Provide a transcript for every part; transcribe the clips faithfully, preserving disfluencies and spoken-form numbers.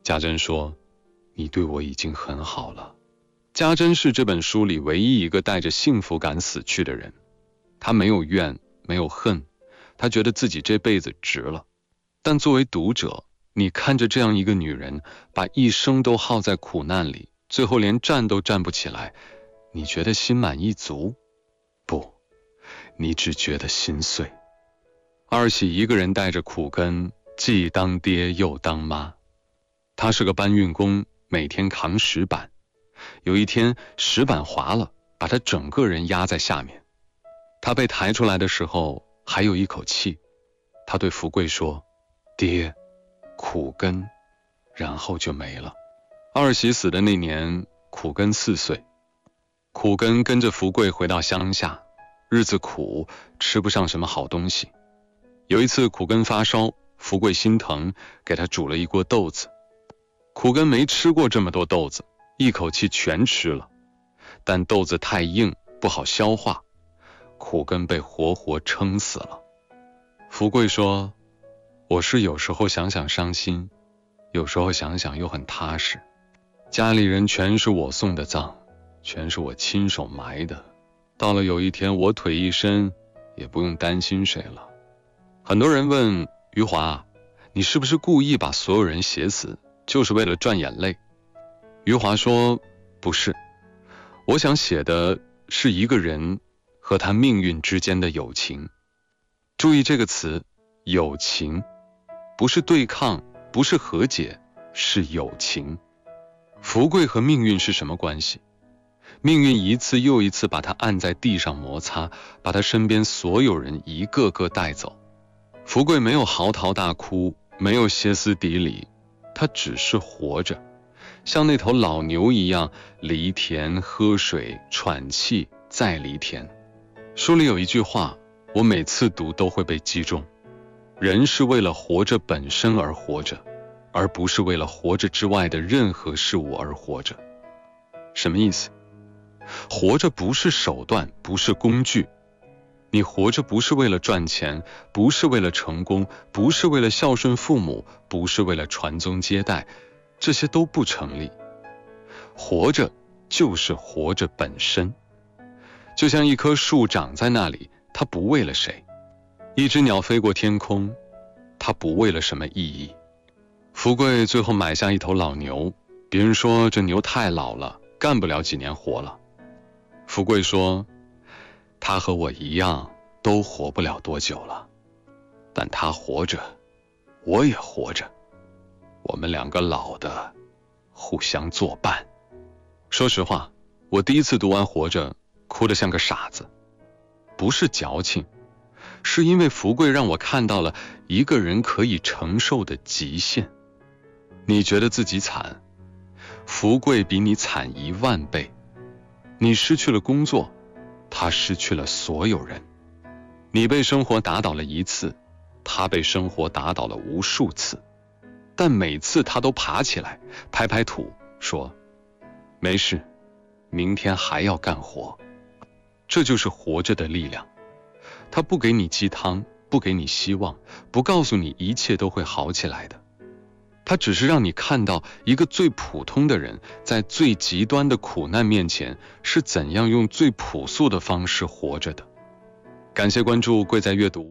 家珍说，你对我已经很好了。家珍是这本书里唯一一个带着幸福感死去的人，她没有怨，没有恨，她觉得自己这辈子值了。但作为读者，你看着这样一个女人，把一生都耗在苦难里，最后连站都站不起来，你觉得心满意足？不，你只觉得心碎。二喜一个人带着苦根，既当爹又当妈。他是个搬运工，每天扛石板。有一天石板滑了，把他整个人压在下面。他被抬出来的时候还有一口气。他对福贵说，爹，苦根，然后就没了。二喜死的那年，苦根四岁。苦根跟着福贵回到乡下，日子苦，吃不上什么好东西。有一次苦根发烧，福贵心疼，给他煮了一锅豆子。苦根没吃过这么多豆子，一口气全吃了，但豆子太硬，不好消化，苦根被活活撑死了。福贵说，我是有时候想想伤心，有时候想想又很踏实。家里人全是我送的葬，全是我亲手埋的，到了有一天我腿一伸，也不用担心谁了。很多人问余华，你是不是故意把所有人写死，就是为了赚眼泪？余华说，不是，我想写的是一个人和他命运之间的友情。注意这个词，友情，不是对抗，不是和解，是友情。福贵和命运是什么关系？命运一次又一次把他按在地上摩擦，把他身边所有人一个个带走。福贵没有嚎啕大哭，没有歇斯底里，他只是活着，像那头老牛一样犁田、喝水、喘气，再犁田。书里有一句话，我每次读都会被击中，人是为了活着本身而活着，而不是为了活着之外的任何事物而活着。什么意思？活着不是手段，不是工具。你活着不是为了赚钱，不是为了成功，不是为了孝顺父母，不是为了传宗接代，这些都不成立。活着就是活着本身。就像一棵树长在那里，它不为了谁；一只鸟飞过天空，它不为了什么意义。福贵最后买下一头老牛，别人说这牛太老了，干不了几年活了。福贵说，他和我一样都活不了多久了，但他活着，我也活着，我们两个老的互相作伴。说实话，我第一次读完《活着》，哭得像个傻子，不是矫情，是因为福贵让我看到了一个人可以承受的极限。你觉得自己惨，福贵比你惨一万倍。你失去了工作，他失去了所有人。你被生活打倒了一次，他被生活打倒了无数次，但每次他都爬起来，拍拍土，说没事，明天还要干活。这就是活着的力量。他不给你鸡汤，不给你希望，不告诉你一切都会好起来的，他只是让你看到一个最普通的人在最极端的苦难面前是怎样用最朴素的方式活着的。感谢关注，贵在阅读。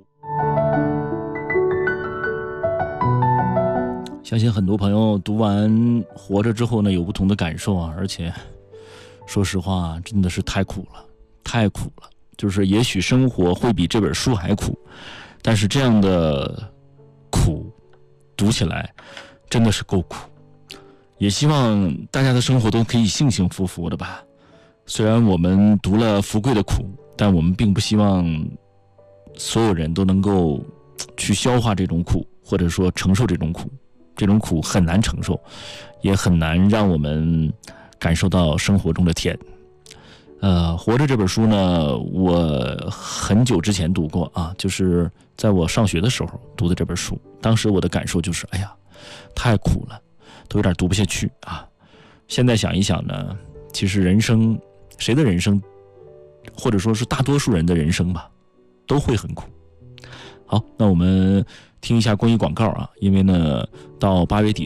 相信很多朋友读完《活着》之后呢，有不同的感受啊，而且说实话，真的是太苦了，太苦了。就是也许生活会比这本书还苦，但是这样的苦读起来真的是够苦。也希望大家的生活都可以幸幸福福的吧。虽然我们读了福贵的苦，但我们并不希望所有人都能够去消化这种苦，或者说承受这种苦。这种苦很难承受，也很难让我们感受到生活中的甜。呃，活着这本书呢，我很久之前读过啊，就是在我上学的时候读的这本书。当时我的感受就是，哎呀，太苦了，都有点读不下去啊。现在想一想呢，其实人生，谁的人生，或者说是大多数人的人生吧，都会很苦。好，那我们听一下公益广告啊，因为呢，到八月底